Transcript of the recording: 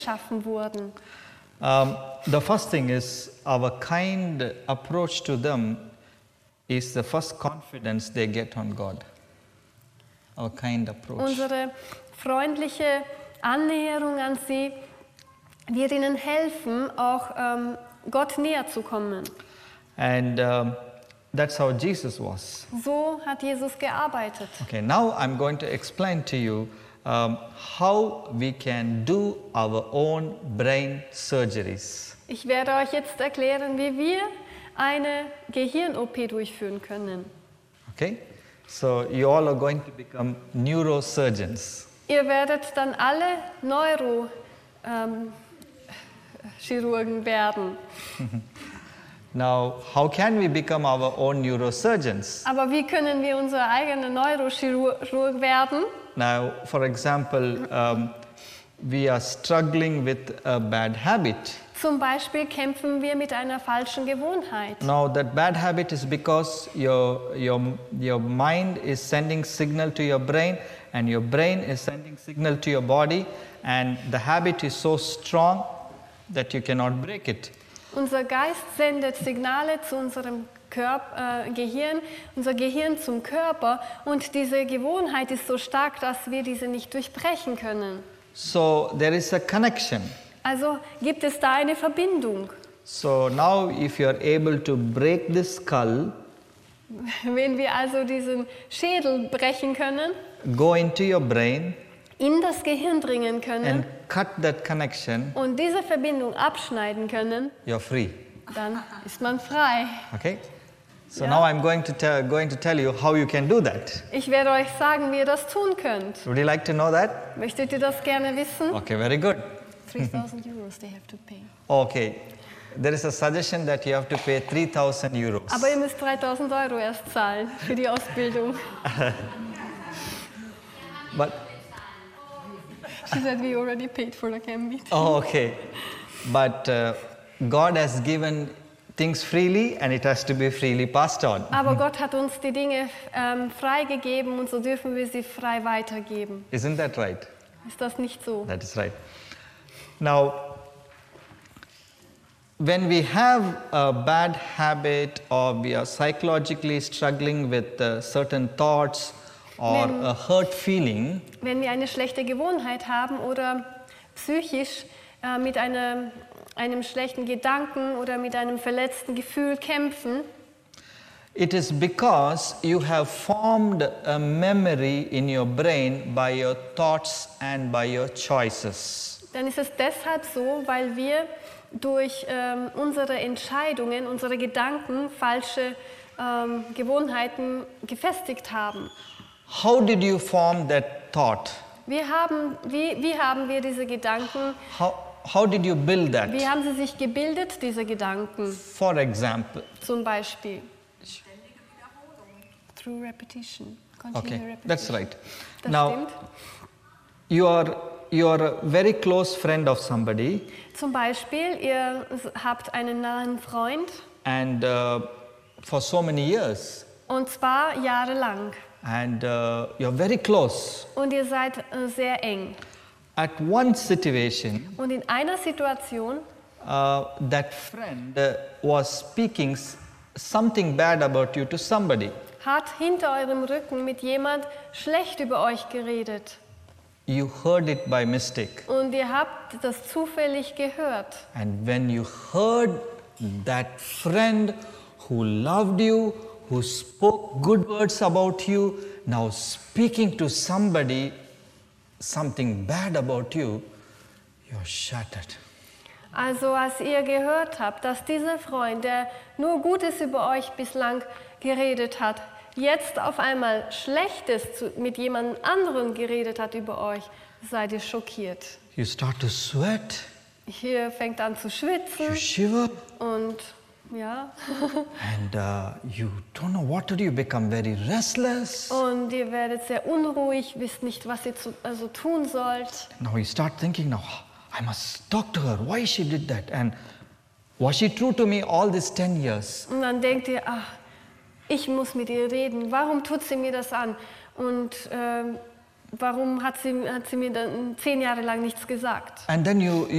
geschaffen wurden. The first thing is our kind approach to them is the first confidence they get on God. Our kind approach. Unsere freundliche Annäherung an sie wird ihnen helfen, auch Gott näher zu kommen. And that's how Jesus was. So hat Jesus gearbeitet. Okay, now I'm going to explain to you how we can do our own brain surgeries. Ich werde euch jetzt erklären, wie wir eine Gehirn-OP durchführen können. Okay, so you all are going to become neurosurgeons. Ihr werdet dann alle Neurochirurgen werden. Now, how can we become our own neurosurgeons? Aber wie können wir unser eigener Neurochirurg werden? Now, for example, we are struggling with a bad habit. Zum Beispiel kämpfen wir mit einer falschen Gewohnheit. Now, that bad habit is because your mind is sending signal to your brain, and your brain is sending signal to your body, and the habit is so strong that you cannot break it. Unser Geist sendet Signale zu unserem Gehirn, unser Gehirn zum Körper, und diese Gewohnheit ist so stark, dass wir diese nicht durchbrechen können. So there is a connection. Also gibt es da eine Verbindung. So now if you are able to break the skull, Wenn wir also diesen Schädel brechen können, go into your brain in das Gehirn dringen können and cut that connection, und diese Verbindung abschneiden können, you're free. dann ist man frei. Okay? So Yeah. now I'm going to tell you how you can do that. Ich werde euch sagen, wie ihr das tun könnt. Would you like to know that? Möchtet ihr das gerne wissen? Okay, very good. 3,000 Euros they have to pay. Okay. There is a suggestion that you have to pay 3,000 euros. Aber ihr müsst 3.000 Euro erst zahlen für die Ausbildung. But She said we already paid for the camp meeting. oh, okay. But God has given things freely, and it has to be freely passed on. Aber Gott hat uns die Dinge freigegeben, und so dürfen wir sie frei weitergeben. Isn't that right? Ist das nicht so? That is right. Now, when we have a bad habit or we are psychologically struggling with certain thoughts or a hurt feeling, Wenn wir eine schlechte Gewohnheit haben oder psychisch mit einem schlechten Gedanken oder mit einem verletzten Gefühl kämpfen, it is because you have formed a memory in your brain by your thoughts and by your choices. dann ist es deshalb so, weil wir durch unsere Entscheidungen, unsere Gedanken falsche Gewohnheiten gefestigt haben. How did you form that thought? Wie haben wir diese Gedanken, How did you build that? wie haben sie sich gebildet, diese Gedanken? For example, Zum Beispiel. Through repetition. Continue okay, repetition. that's right. Das Now, stimmt. you are a very close friend of somebody, Zum Beispiel, ihr habt einen nahen Freund, and for so many years, und zwar jahrelang. and you're very close. Und ihr seid sehr eng. At one situation, Und in einer Situation that friend was speaking something bad about you to somebody. hat hinter eurem Rücken mit jemand schlecht über euch geredet. You heard it by mistake. Und ihr habt das zufällig gehört. And when you heard that friend who loved you, who spoke good words about you, now speaking to somebody something bad about you, you're shattered. Also als ihr gehört habt, dass dieser Freund, der nur Gutes über euch bislang geredet hat, jetzt auf einmal Schlechtes mit jemand anderem geredet hat über euch, seid ihr schockiert. You start to sweat, Ihr fängt an zu schwitzen you shiver, und ja, and you don't know what to do. You become very restless. und ihr werdet sehr unruhig, wisst nicht, was ihr tun sollt. Now you start thinking, now I must talk to her. Why she did that? And was she true to me all these 10 years? Und dann denkt ihr, ach, ich muss mit ihr reden, warum tut sie mir das an? Und warum hat sie mir dann 10 Jahre lang nichts gesagt? And then